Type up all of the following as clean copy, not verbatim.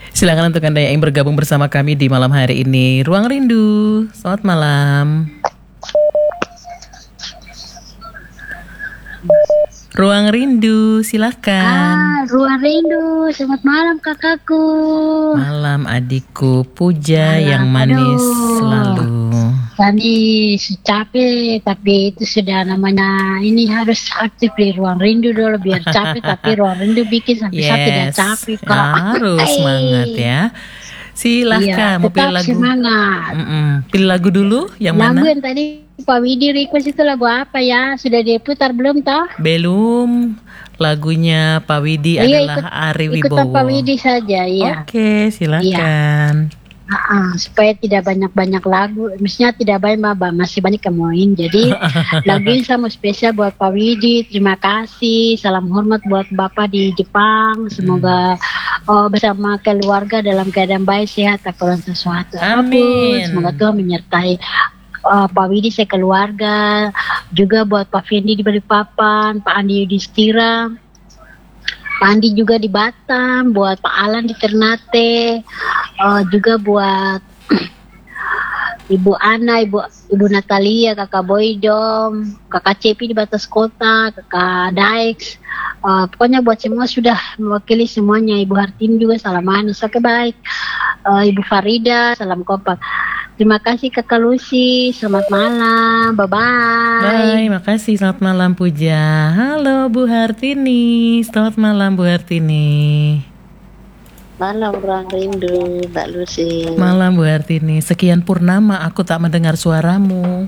Silakan untuk Anda yang bergabung bersama kami di malam hari ini. Ruang Rindu, selamat malam. Ruang Rindu, silakan. Ruang Rindu, selamat malam kakakku. Malam adikku, Puja malam, yang manis selalu. Tadi capek, tapi itu sudah namanya ini harus aktif di Ruang Rindu dulu biar capek. Tapi Ruang Rindu bikin sampai saya tidak capek kok. Harus semangat ya. Silahkan, iya, mau pilih lagu. Semangat. Pilih lagu dulu, yang lagu mana? Lagu yang tadi Pak Widi request itu lagu apa ya? Sudah diputar belum toh? Belum. Lagunya Pak Widi adalah Ari Wibowo. Ikutan Pak Widi saja, ya. Oke, silakan. Supaya tidak banyak-banyak lagu, mestinya tidak banyak, masih banyak kemoin. Jadi lagu ini sama spesial buat Pak Widi. Terima kasih, salam hormat buat Bapak di Jepang. Semoga bersama keluarga dalam keadaan baik, sehat, tak kurang sesuatu. Amin. Semoga Tuhan menyertai Pak Widi sekeluarga, juga buat Pak Fendi di Balikpapan, Pak Andi Yudhistira, Pak Andi juga di Batam, buat Pak Alan di Ternate, juga buat Ibu Ana, Ibu Natalia, Kakak Boydom, Kakak Cepi di Batas Kota, Kakak Daix, pokoknya buat semua sudah mewakili semuanya. Ibu Hartini juga salam manis, oke baik. Ibu Farida, salam kompak. Terima kasih Kakak Lucy, selamat malam, bye-bye. Bye, makasih, selamat malam Puja. Halo Bu Hartini, selamat malam Bu Hartini. Malam Ruang Rindu, Mbak Lucy. Malam Bu Hartini, sekian purnama aku tak mendengar suaramu.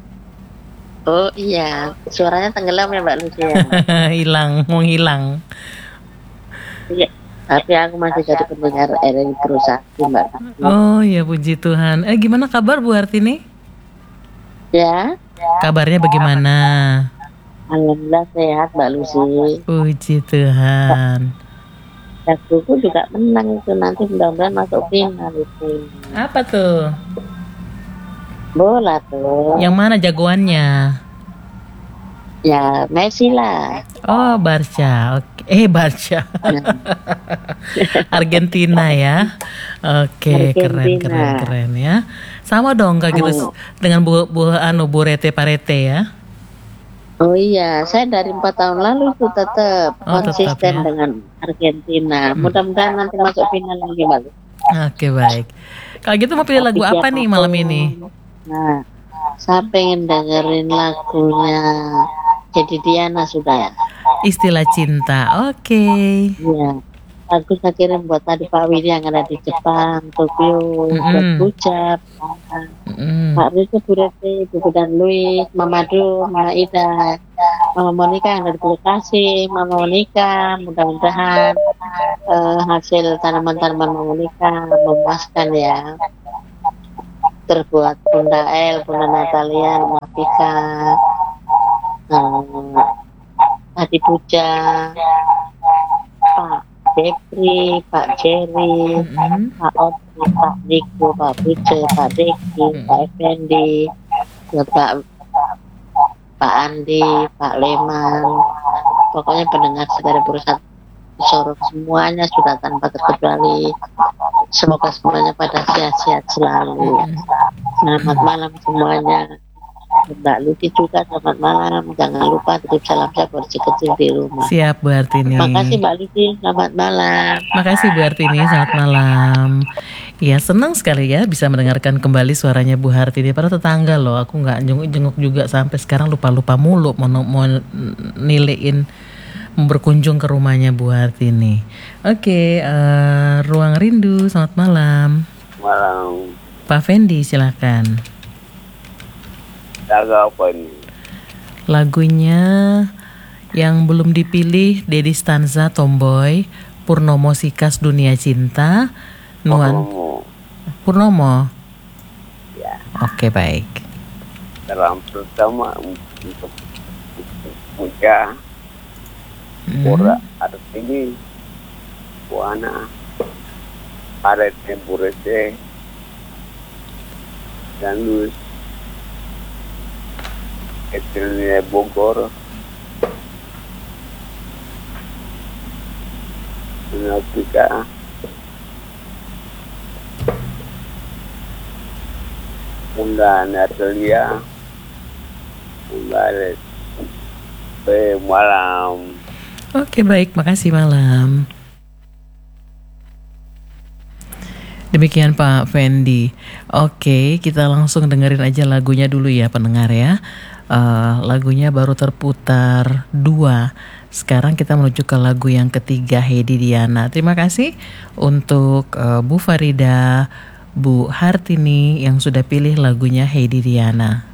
Oh iya, suaranya tenggelam ya Mbak Lucy ya? Hilang, menghilang. Iya. Tapi aku masih jadi pendengar RRI Terusakti Mbak. Oh ya puji Tuhan. Gimana kabar Bu Hartini? Ya. Kabarnya bagaimana? Alhamdulillah sehat Mbak Lucy. Puji Tuhan. Laguku juga menang itu, nanti mudah-mudahan masuk final itu. Apa tuh? Bola tuh. Yang mana jagoannya? Ya Messi lah. Oh Barca, oke. Barca. Argentina ya. Oke, keren ya. Sama dong kayak gitu dengan Bu Rete Parete ya. Oh iya, saya dari 4 tahun lalu itu tetap konsisten dengan Argentina. Mudah-mudahan nanti masuk final lagi Mbak. Oke baik. Kalau gitu mau pilih lagu apa nih malam ini? Nah, saya pengen dengerin lagunya Jadi Diana sudah. Istilah Cinta, oke. Iya. Lagu saya kirim buat tadi Pak Widi yang ada di Jepang, Tokyo, buat Puja, Pak Rizky, Bu Rete, Bu dan Louis, Mama Du, Mama Ida, Mama Monica yang dari Bekasi, Mama Monica, mudah-mudahan hasil tanaman-tanaman Mama Monica memuaskan ya. Terbuat Bunda El, Bunda Natalia, Mama Pika, Adi Puja, Pak Depri, Pak Jerry, Pak Otri, Pak Diko, Pak Puja, Pak Deki, Pak Effendi, Pak Andi, Pak Leman, pokoknya pendengar segala berusaha sorok semuanya sudah tanpa terkecuali. Semoga semuanya pada sehat-sehat selalu. Selamat malam semuanya. Mbak Lucy juga selamat malam. Jangan lupa titip salam saya buat si kecil di rumah. Siap Bu Hartini. Makasih Mbak Lucy, selamat malam. Makasih Bu Hartini, selamat malam. Ya senang sekali ya bisa mendengarkan kembali suaranya Bu Hartini. Para tetangga loh, aku nggak jenguk-jenguk juga sampai sekarang lupa-lupa mulu mau niliin berkunjung ke rumahnya Bu Hartini. Oke, Ruang Rindu, selamat malam. Malam. Pak Fendi silakan. Lagu apa ini? Lagunya yang belum dipilih Dedi Stanza Tomboy, Purnomo Sikas Dunia Cinta, Nuan Purnomo. Ya. Oke baik. Salam pertama untuk Puja, Pura, ada ini, Buana, Arete, Burete, dan Luis. Etilnya Bogor, Afrika, Bunda Natalia, Bunda Malam. Oke, baik, makasih Malam. Demikian Pak Fendi. Oke, kita langsung dengerin aja lagunya dulu ya pendengar ya. Lagunya baru terputar 2. Sekarang kita menuju ke lagu yang ketiga, Heidi Diana. Terima kasih untuk Bu Farida, Bu Hartini yang sudah pilih lagunya Heidi Diana.